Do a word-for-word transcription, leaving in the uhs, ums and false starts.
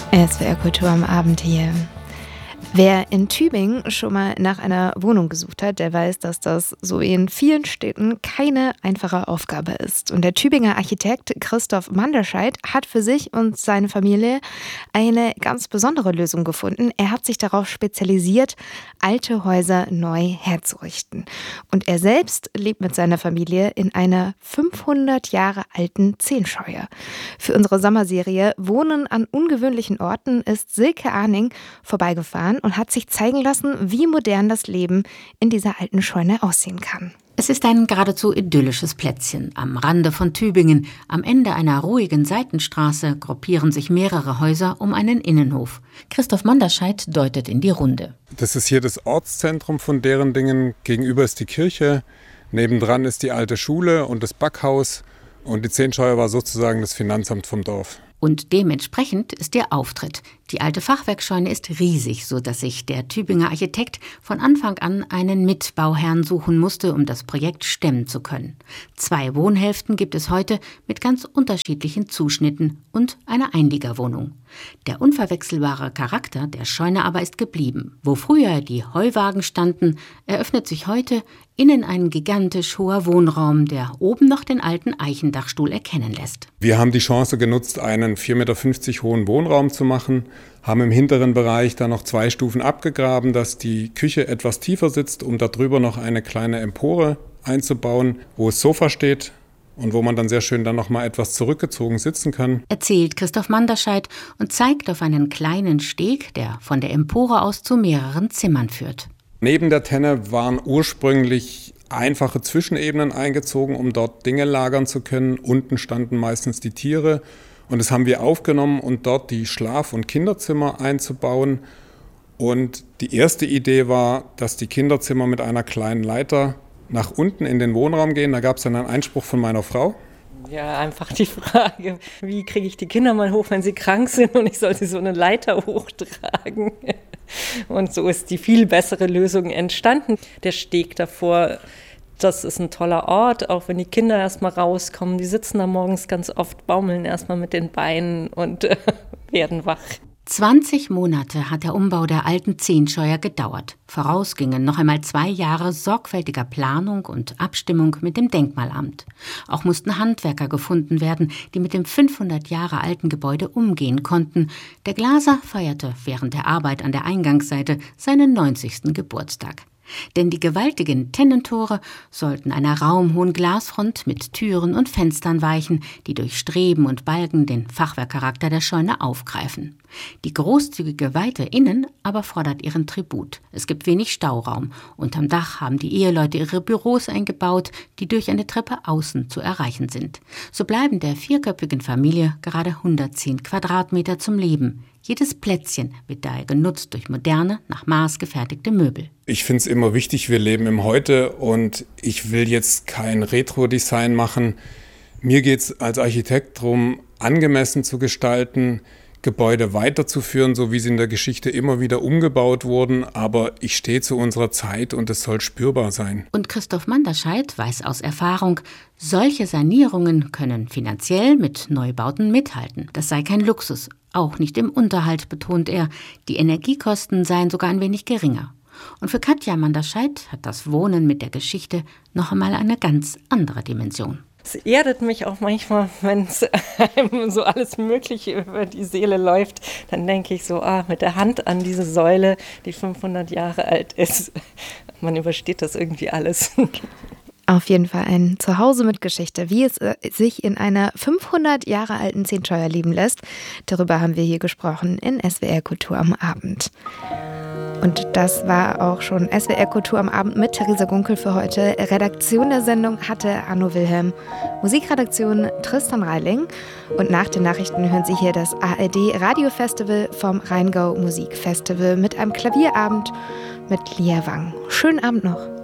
S W R Kultur am Abend hier. Wer in Tübingen schon mal nach einer Wohnung gesucht hat, der weiß, dass das so wie in vielen Städten keine einfache Aufgabe ist. Und der Tübinger Architekt Christoph Manderscheid hat für sich und seine Familie eine ganz besondere Lösung gefunden. Er hat sich darauf spezialisiert, alte Häuser neu herzurichten. Und er selbst lebt mit seiner Familie in einer fünfhundert Jahre alten Zehntscheuer. Für unsere Sommerserie Wohnen an ungewöhnlichen Orten ist Silke Arning vorbeigefahren und hat sich zeigen lassen, wie modern das Leben in dieser alten Scheune aussehen kann. Es ist ein geradezu idyllisches Plätzchen am Rande von Tübingen. Am Ende einer ruhigen Seitenstraße gruppieren sich mehrere Häuser um einen Innenhof. Christoph Manderscheid deutet in die Runde. Das ist hier das Ortszentrum von Derendingen. Gegenüber ist die Kirche, nebendran ist die alte Schule und das Backhaus. Und die Zehntscheuer war sozusagen das Finanzamt vom Dorf. Und dementsprechend ist der Auftritt. Die alte Fachwerkscheune ist riesig, sodass sich der Tübinger Architekt von Anfang an einen Mitbauherrn suchen musste, um das Projekt stemmen zu können. Zwei Wohnhälften gibt es heute mit ganz unterschiedlichen Zuschnitten und einer Einliegerwohnung. Der unverwechselbare Charakter der Scheune aber ist geblieben. Wo früher die Heuwagen standen, eröffnet sich heute innen ein gigantisch hoher Wohnraum, der oben noch den alten Eichendachstuhl erkennen lässt. Wir haben die Chance genutzt, einen vier Meter fünfzig hohen Wohnraum zu machen, haben im hinteren Bereich dann noch zwei Stufen abgegraben, dass die Küche etwas tiefer sitzt, um darüber noch eine kleine Empore einzubauen, wo das Sofa steht und wo man dann sehr schön dann noch mal etwas zurückgezogen sitzen kann. Erzählt Christoph Manderscheid und zeigt auf einen kleinen Steg, der von der Empore aus zu mehreren Zimmern führt. Neben der Tenne waren ursprünglich einfache Zwischenebenen eingezogen, um dort Dinge lagern zu können. Unten standen meistens die Tiere und das haben wir aufgenommen und dort die Schlaf- und Kinderzimmer einzubauen. Und die erste Idee war, dass die Kinderzimmer mit einer kleinen Leiter nach unten in den Wohnraum gehen. Da gab es dann einen Einspruch von meiner Frau. Ja, einfach die Frage, wie kriege ich die Kinder mal hoch, wenn sie krank sind und ich sollte so eine Leiter hochtragen. Und so ist die viel bessere Lösung entstanden. Der Steg davor, das ist ein toller Ort, auch wenn die Kinder erstmal rauskommen. Die sitzen da morgens ganz oft, baumeln erstmal mit den Beinen und äh, werden wach. zwanzig Monate hat der Umbau der alten Zehntscheuer gedauert. Voraus gingen noch einmal zwei Jahre sorgfältiger Planung und Abstimmung mit dem Denkmalamt. Auch mussten Handwerker gefunden werden, die mit dem fünfhundert Jahre alten Gebäude umgehen konnten. Der Glaser feierte während der Arbeit an der Eingangsseite seinen neunzigsten Geburtstag. Denn die gewaltigen Tennentore sollten einer raumhohen Glasfront mit Türen und Fenstern weichen, die durch Streben und Balken den Fachwerkcharakter der Scheune aufgreifen. Die großzügige Weite innen aber fordert ihren Tribut. Es gibt wenig Stauraum. Unterm Dach haben die Eheleute ihre Büros eingebaut, die durch eine Treppe außen zu erreichen sind. So bleiben der vierköpfigen Familie gerade hundertzehn Quadratmeter zum Leben. Jedes Plätzchen wird daher genutzt durch moderne, nach Maß gefertigte Möbel. Ich finde es immer wichtig, wir leben im Heute und ich will jetzt kein Retro-Design machen. Mir geht es als Architekt darum, angemessen zu gestalten, Gebäude weiterzuführen, so wie sie in der Geschichte immer wieder umgebaut wurden. Aber ich stehe zu unserer Zeit und es soll spürbar sein. Und Christoph Manderscheid weiß aus Erfahrung, solche Sanierungen können finanziell mit Neubauten mithalten. Das sei kein Luxus, auch nicht im Unterhalt, betont er. Die Energiekosten seien sogar ein wenig geringer. Und für Katja Manderscheid hat das Wohnen mit der Geschichte noch einmal eine ganz andere Dimension. Es erdet mich auch manchmal, wenn es einem so alles Mögliche über die Seele läuft. Dann denke ich so, ah, mit der Hand an diese Säule, die fünfhundert Jahre alt ist. Man übersteht das irgendwie alles. Auf jeden Fall ein Zuhause mit Geschichte, wie es äh, sich in einer fünfhundert Jahre alten Zehntscheuer leben lässt. Darüber haben wir hier gesprochen in S W R Kultur am Abend. Und das war auch schon S W R Kultur am Abend mit Theresa Gunkel für heute. Redaktion der Sendung hatte Arno Wilhelm, Musikredaktion Tristan Reiling. Und nach den Nachrichten hören Sie hier das A R D Radiofestival vom Rheingau Musikfestival mit einem Klavierabend mit Lia Wang. Schönen Abend noch.